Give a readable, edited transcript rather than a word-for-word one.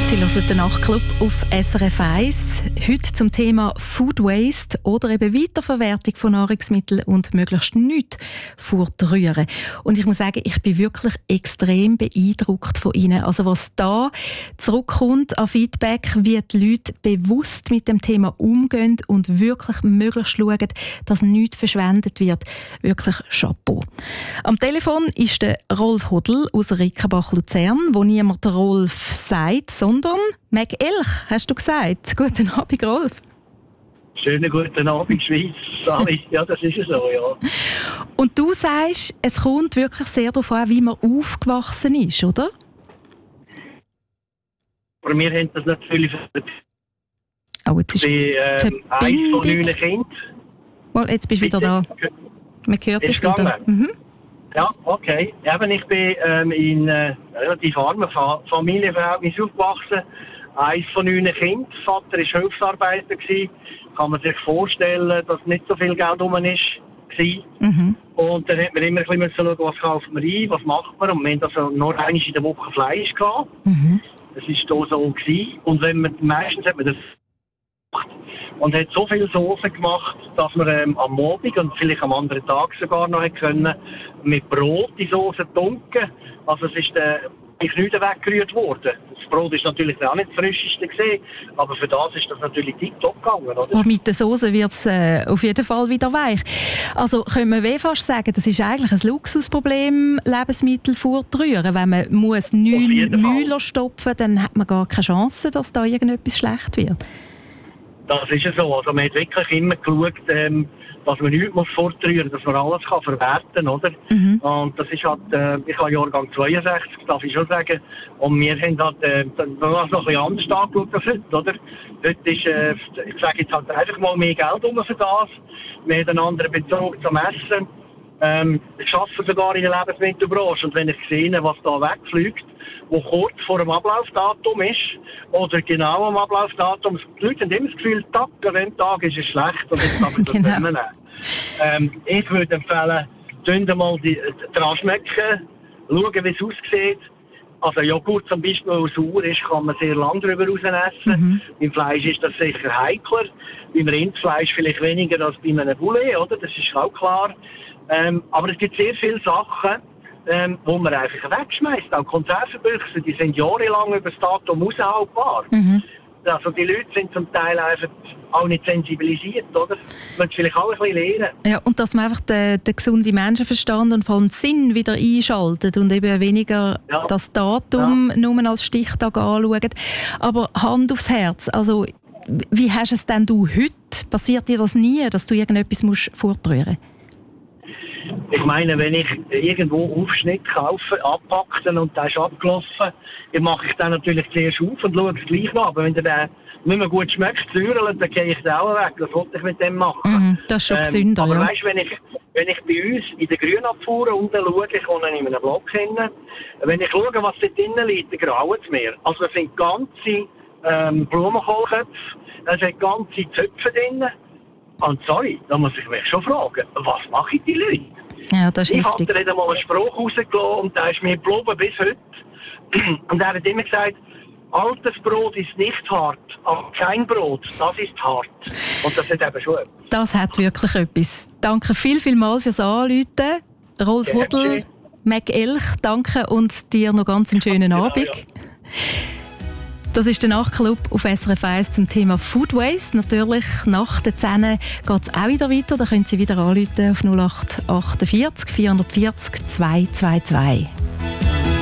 Sie hören den Nachtclub auf SRF 1. Heute zum Thema Food Waste oder eben Weiterverwertung von Nahrungsmitteln und möglichst nichts fortrühren. Und ich muss sagen, ich bin wirklich extrem beeindruckt von Ihnen. Also was da zurückkommt an Feedback, wie die Leute bewusst mit dem Thema umgehen und wirklich möglichst schauen, dass nichts verschwendet wird. Wirklich Chapeau. Am Telefon ist der Rolf Hodl aus Rickenbach-Luzern, wo niemand Rolf sagt, sondern Meg Elch, hast du gesagt. Guten Abend, Rolf. Schönen guten Abend, Schweiz. Sali. Ja, das ist so, ja. Und du sagst, es kommt wirklich sehr darauf an, wie man aufgewachsen ist, oder? Aber wir haben das natürlich Oh, jetzt ist eins von 9 Kindern. Oh, jetzt bist du wieder da. Man hört dich wieder. Mhm. Ja, okay. Eben, ich bin in relativ armen Familienverhältnissen aufgewachsen. Eins von 9 Kindern. Vater war Hilfsarbeiter. Kann man sich vorstellen, dass nicht so viel Geld rum ist. Mhm. Und dann hat man immer ein bisschen schauen, was kaufen wir ein, was macht man. Und wir hatten also nur einmal in der Woche Fleisch gehabt. Mhm. Das war hier so gewesen. Und meistens hat man das und hat so viel Soße gemacht, dass man am Morgen und vielleicht am anderen Tag sogar noch können mit Brot die Soße tunken. Also es ist nicht weggerührt worden. Das Brot ist natürlich auch nicht das frischeste gesehen, aber für das ist das natürlich tiptop gegangen, oder? Und mit der Soße wird es auf jeden Fall wieder weich. Also können wir fast sagen, das ist eigentlich ein Luxusproblem, Lebensmittel fortrühren. Wenn man 9 Müller stopfen, dann hat man gar keine Chance, dass da irgendetwas schlecht wird. Das ist ja so. Also man hat wirklich immer geschaut, dass man nichts fortrühren muss, dass man alles kann verwerten kann, oder? Mhm. Und das ist halt, ich habe Jahrgang 62, darf ich schon sagen. Und wir haben halt, das noch ein bisschen anders angeschaut als heute, oder? Heute ist, ich sage jetzt halt einfach mal mehr Geld für das. Wir haben einen anderen Bezug zum Essen. Ich arbeite sogar in der Lebensmittelbranche und wenn ich sehe, was da wegfliegt, wo kurz vor dem Ablaufdatum ist, oder genau am Ablaufdatum, die Leute haben immer das Gefühl, an dem Tag ist es schlecht und jetzt darf ich das nicht mehr nehmen. Ich würde empfehlen, mal dran schmecken, schauen, wie es aussieht. Also Joghurt zum Beispiel, der sauer ist, kann man sehr lange drüber raus essen. Mhm. Beim Fleisch ist das sicher heikler, beim Rindfleisch vielleicht weniger als bei einem Poulet, oder? Das ist auch klar. Aber es gibt sehr viele Sachen, wo man einfach wegschmeißt. Auch Konservenbüchse, die sind jahrelang über das Datum aushaltbar. Mhm. Also die Leute sind zum Teil einfach auch nicht sensibilisiert, oder? Man muss vielleicht auch ein bisschen lernen. Ja, und dass man einfach den gesunden Menschenverstand und vor allem den Sinn wieder einschaltet und eben weniger das Datum nur als Stichtag anschaut. Aber Hand aufs Herz, also wie hast es denn du heute? Passiert dir das nie, dass du irgendetwas fortrühren musst? Ich meine, wenn ich irgendwo Aufschnitt kaufe, abpackten und der ist abgelaufen, dann mache ich den natürlich zuerst auf und schaue es gleich noch. Aber wenn der nicht mehr gut schmeckt, säuerlich, dann gehe ich den auch weg. Was wollte ich mit dem machen? Mhm, das ist schon gesünder, aber ja. Weißt, wenn ich bei uns in der Grünabfuhr unten schaue, ich wohne in einem Block hin, wenn ich schaue, was dort drinnen liegt, dann graut es mir. Also es sind ganze Blumenkohlköpfe, es sind ganze Zöpfe drin. Und sorry, da muss ich mich schon fragen, was machen die Leute? Ja, das ist ich heftig. habe da mal einen Spruch rausgelassen und der ist mir geblieben bis heute. Und er hat immer gesagt, altes Brot ist nicht hart, aber kein Brot, das ist hart. Und das hat eben schon etwas. Das hat wirklich etwas. Danke vielmals fürs Anrufen. Rolf Hodl, Meg Elch, danke und dir noch ganz einen schönen Abend. Ja. Das ist der Nachtclub auf SRF 1 zum Thema Food Waste. Natürlich nach der 10 geht es auch wieder weiter. Da können Sie wieder anrufen auf 0848 440 222.